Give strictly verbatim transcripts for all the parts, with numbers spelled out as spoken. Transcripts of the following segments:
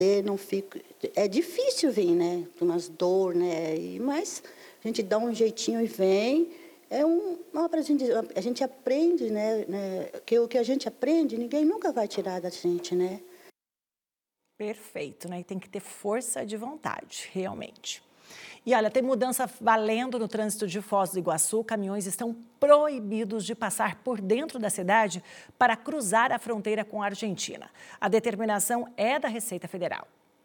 Eu não fico, é difícil vir, né? Tem umas dor, né? E, mas a gente dá um jeitinho e vem. É um, uma, a, gente, a gente aprende, né? né? Que o que a gente aprende, ninguém nunca vai tirar da gente, né? Perfeito, né? E tem que ter força de vontade, realmente. E olha, tem mudança valendo no trânsito de Foz do Iguaçu. Caminhões estão proibidos de passar por dentro da cidade para cruzar a fronteira com a Argentina. A determinação é da Receita Federal.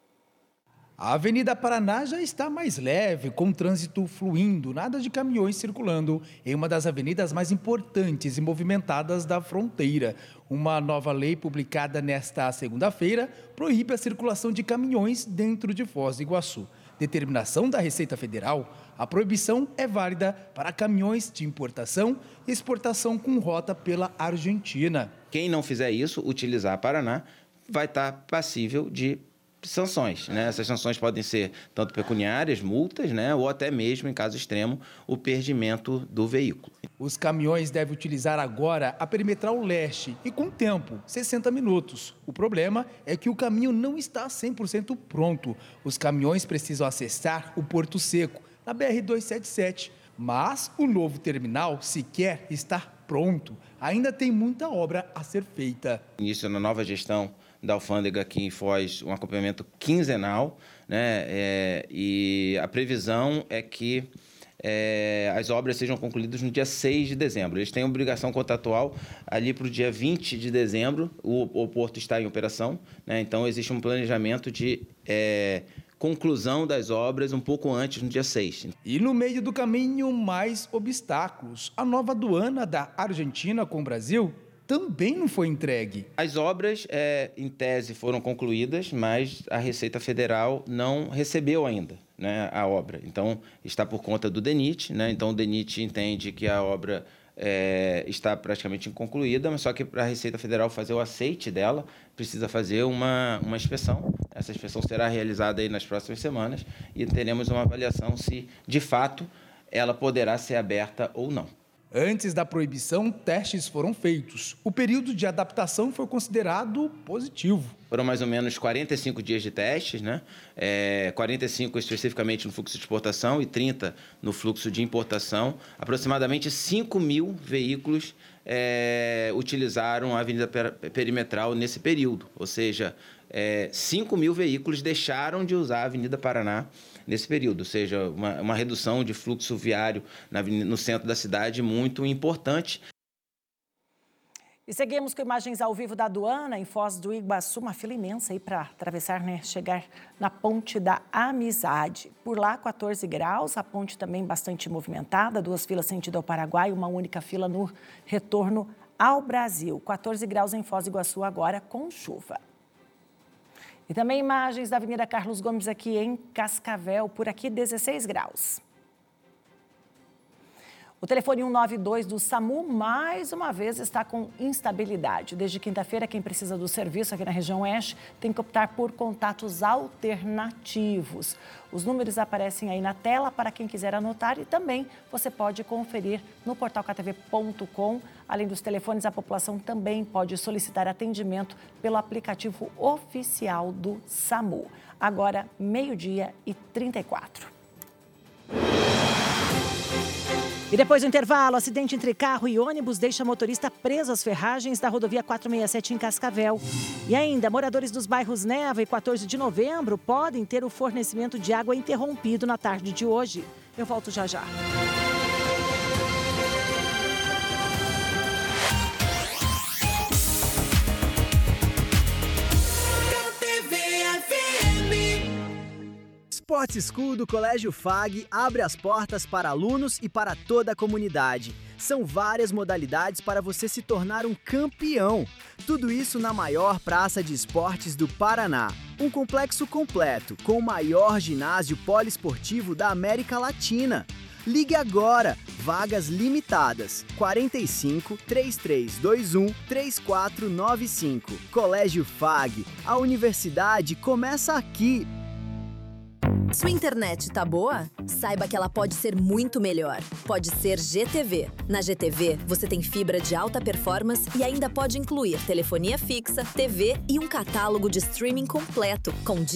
A Avenida Paraná já está mais leve, com o trânsito fluindo, nada de caminhões circulando em uma das avenidas mais importantes e movimentadas da fronteira. Uma nova lei publicada nesta segunda-feira proíbe a circulação de caminhões dentro de Foz do Iguaçu. Determinação da Receita Federal, a proibição é válida para caminhões de importação e exportação com rota pela Argentina. Quem não fizer isso, utilizar a Paraná, vai estar passível de sanções, né? Essas sanções podem ser tanto pecuniárias, multas, né? Ou até mesmo, em caso extremo, o perdimento do veículo. Os caminhões devem utilizar agora a perimetral leste e com tempo, sessenta minutos. O problema é que o caminho não está cem por cento pronto. Os caminhões precisam acessar o Porto Seco, na B R duzentos e setenta e sete. Mas o novo terminal sequer está pronto. Ainda tem muita obra a ser feita. Início na nova gestão da alfândega aqui em Foz, um acompanhamento quinzenal, né? É, e a previsão é que é, as obras sejam concluídas no dia seis de dezembro. Eles têm obrigação contratual ali para o dia vinte de dezembro, o, o porto está em operação, né? Então existe um planejamento de é, conclusão das obras um pouco antes, no dia seis. E no meio do caminho, mais obstáculos. A nova aduana da Argentina com o Brasil também não foi entregue. As obras, é, em tese, foram concluídas, mas a Receita Federal não recebeu ainda, né, a obra. Então, está por conta do DENIT, né? Então, o DENIT entende que a obra é, está praticamente concluída, mas só que para a Receita Federal fazer o aceite dela, precisa fazer uma, uma inspeção. Essa inspeção será realizada aí nas próximas semanas e teremos uma avaliação se, de fato, ela poderá ser aberta ou não. Antes da proibição, testes foram feitos. O período de adaptação foi considerado positivo. Foram mais ou menos quarenta e cinco dias de testes, né? É, quarenta e cinco especificamente no fluxo de exportação e trinta no fluxo de importação. Aproximadamente cinco mil veículos é, utilizaram a Avenida Perimetral nesse período. Ou seja, é, cinco mil veículos deixaram de usar a Avenida Paraná nesse período, ou seja, uma, uma redução de fluxo viário na, no centro da cidade muito importante. E seguimos com imagens ao vivo da aduana em Foz do Iguaçu, uma fila imensa aí para atravessar, né, chegar na Ponte da Amizade. Por lá, quatorze graus, a ponte também bastante movimentada, duas filas sentido ao Paraguai, uma única fila no retorno ao Brasil. quatorze graus em Foz do Iguaçu agora com chuva. E também imagens da Avenida Carlos Gomes aqui em Cascavel, por aqui dezesseis graus. O telefone cento e noventa e dois do SAMU, mais uma vez, está com instabilidade. Desde quinta-feira, quem precisa do serviço aqui na região oeste tem que optar por contatos alternativos. Os números aparecem aí na tela para quem quiser anotar e também você pode conferir no portal k t v ponto com. Além dos telefones, a população também pode solicitar atendimento pelo aplicativo oficial do SAMU. Agora, meio-dia e trinta e quatro. E depois do intervalo, acidente entre carro e ônibus deixa motorista preso às ferragens da rodovia quatrocentos e sessenta e sete em Cascavel. E ainda, moradores dos bairros Neva e quatorze de novembro podem ter o fornecimento de água interrompido na tarde de hoje. Eu volto já já. Esporte School do Colégio F A G abre as portas para alunos e para toda a comunidade. São várias modalidades para você se tornar um campeão. Tudo isso na maior praça de esportes do Paraná. Um complexo completo, com o maior ginásio poliesportivo da América Latina. Ligue agora, vagas limitadas, quarenta e cinco, trinta e três vinte e um, trinta e quatro noventa e cinco. Colégio F A G, a universidade começa aqui. Sua internet tá boa? Saiba que ela pode ser muito melhor. Pode ser G T V. Na G T V, você tem fibra de alta performance e ainda pode incluir telefonia fixa, T V e um catálogo de streaming completo, com